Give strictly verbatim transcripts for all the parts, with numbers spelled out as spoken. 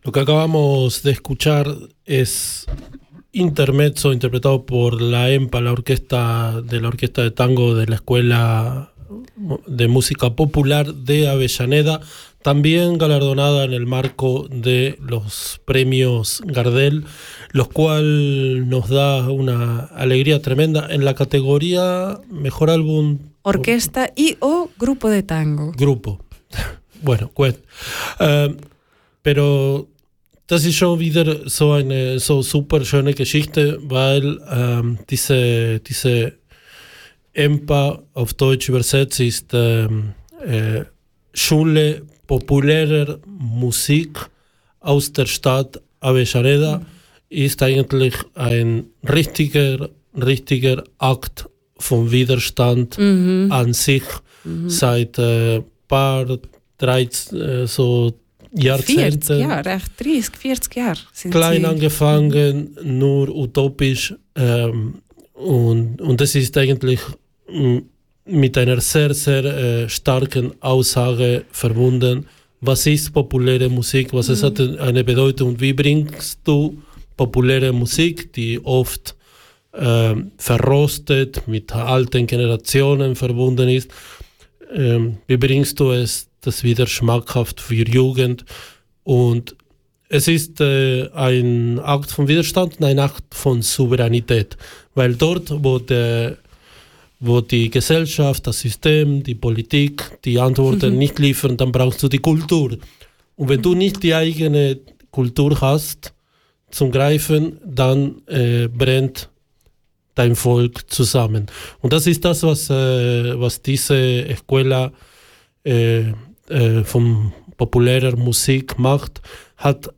Lo que acabamos de escuchar es Intermezzo, interpretado por la E M P A, la orquesta de la Orquesta de Tango de la Escuela de Música Popular de Avellaneda, también galardonada en el marco de los premios Gardel, los cuales nos da una alegría tremenda en la categoría Mejor Álbum... Orquesta y o Grupo de Tango. Grupo. Bueno, gut. Uh, pero das ist schon wieder so eine so super schöne Geschichte, weil ähm, diese, diese E M P A auf Deutsch übersetzt ist ähm, äh, Schule populärer Musik aus der Stadt Avellaneda, mhm. ist eigentlich ein richtiger, richtiger Akt von Widerstand mhm. an sich mhm. seit äh, paar, dreizehn, äh, so Jahrzehnten. vierzig Jahre, echt dreißig, vierzig Jahre sind klein sie. angefangen, mhm. nur utopisch ähm, und, und das ist eigentlich m, mit einer sehr, sehr äh, starken Aussage verbunden. Was ist populäre Musik? Was mhm. es hat eine Bedeutung? Wie bringst du populäre Musik, die oft äh, verrostet, mit alten Generationen verbunden ist, äh, wie bringst du es das wieder schmackhaft für Jugend? Und es ist äh, ein Akt von Widerstand und ein Akt von Souveränität, weil dort, wo, der, wo die Gesellschaft, das System, die Politik die Antworten mhm. nicht liefern, dann brauchst du die Kultur. Und wenn du nicht die eigene Kultur hast zum Greifen, dann äh, brennt dein Volk zusammen. Und das ist das, was, äh, was diese Escuela äh, äh, von populärer Musik macht, hat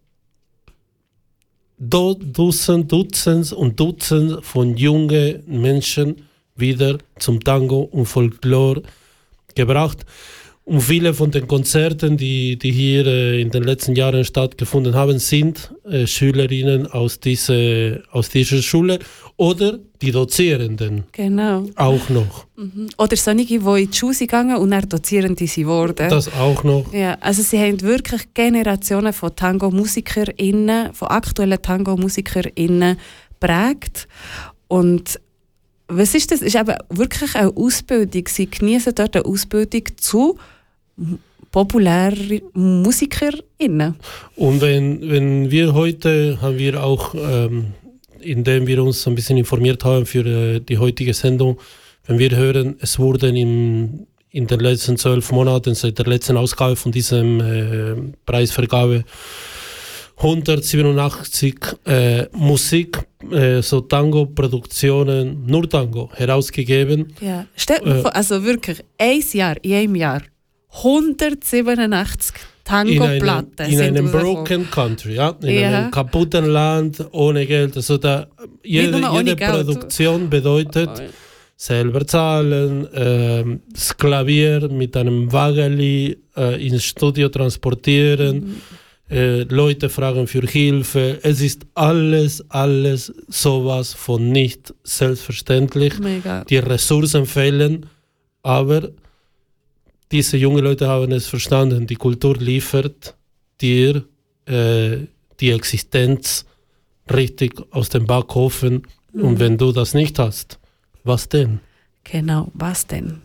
do, Dutzend, Dutzend und Dutzend von jungen Menschen wieder zum Tango und Folklore gebracht. Und viele von den Konzerten, die, die hier äh, in den letzten Jahren stattgefunden haben, sind äh, Schülerinnen aus, diese, aus dieser Schule oder die Dozierenden. Genau. Auch noch. Mhm. Oder solche, die in die Schule sind gegangen und dann Dozierende sind worden. Das auch noch. Ja, also sie haben wirklich Generationen von Tango-MusikerInnen, von aktuellen Tango-MusikerInnen geprägt. Und was ist das? Es ist eben wirklich eine Ausbildung. Sie genießen dort eine Ausbildung zu populären MusikerInnen. Und wenn, wenn wir heute, haben wir auch, ähm, indem wir uns ein bisschen informiert haben für äh, die heutige Sendung, wenn wir hören, es wurden in, in den letzten zwölf Monaten, seit der letzten Ausgabe von diesem äh, Preisvergabe, hundertsiebenundachtzig äh, Musik, äh, so Tango-Produktionen, nur Tango, herausgegeben. Ja, stellt mir äh, vor, also wirklich, ein Jahr, in einem Jahr, hundertsiebenundachtzig Tango-Platten. In einem, in einem broken country, ja, in ja. einem kaputten Land, ohne Geld. Also da, jede, jede Produktion bedeutet, oh, oh. selber zahlen, äh, das Klavier mit einem Wageli äh, ins Studio transportieren, mhm. Äh, Leute fragen für Hilfe. Es ist alles, alles sowas von nicht selbstverständlich. Mega. Die Ressourcen fehlen, aber diese jungen Leute haben es verstanden. Die Kultur liefert dir äh, die Existenz richtig aus dem Backofen. Mhm. Und wenn du das nicht hast, was denn? Genau, was denn?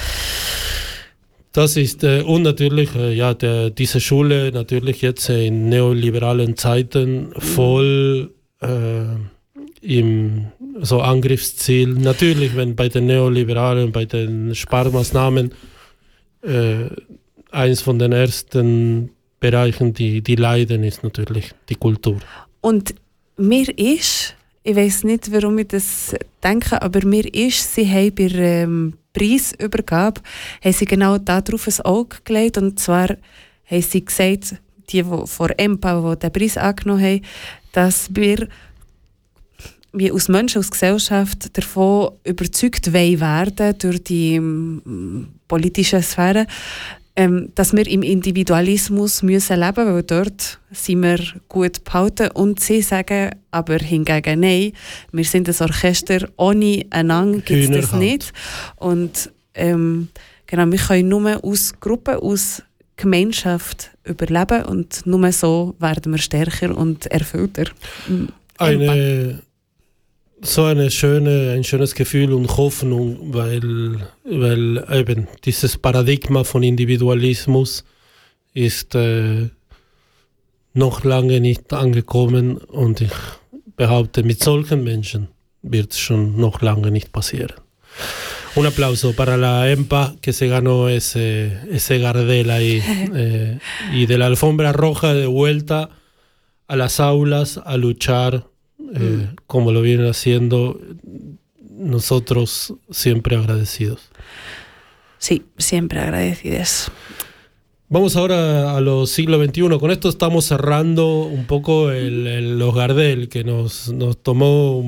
Das ist, äh, und natürlich, äh, ja, der, diese Schule natürlich jetzt äh, in neoliberalen Zeiten voll äh, im so Angriffsziel. Natürlich, wenn bei den Neoliberalen, bei den Sparmaßnahmen äh, eins von den ersten Bereichen, die, die leiden, ist natürlich die Kultur. Und mir ist, ich weiß nicht, warum ich das denke, aber mir ist, sie haben bei ähm, Preisübergabe haben sie genau darauf ein Auge gelegt. Und zwar haben sie gesagt, die, die vor E M P A, die den Preis angenommen haben, dass wir, wir als Menschen, als Gesellschaft davon überzeugt werden durch die ähm, politische Sphäre, ähm, dass wir im Individualismus müssen leben müssen, weil dort sind wir gut behalten. Und sie sagen aber hingegen nein, wir sind ein Orchester, ohne einander gibt es das nicht. Und ähm, genau, wir können nur aus Gruppen, aus Gemeinschaft überleben und nur so werden wir stärker und erfüllter. Eine, so eine schöne, ein schönes Gefühl und Hoffnung, weil, weil eben dieses Paradigma von Individualismus ist äh, noch lange nicht angekommen und ich behaupte, mit solchen Menschen wird es schon noch lange nicht passieren. Un aplauso para la E M P A que se ganó ese, ese Gardel ahí eh, y de la alfombra roja de vuelta a las aulas a luchar eh, mm. como lo vienen haciendo, nosotros siempre agradecidos. Sí, siempre agradecidos. Vamos ahora a los siglo veintiuno. Con esto estamos cerrando un poco el, el, los Gardel, que nos, nos tomó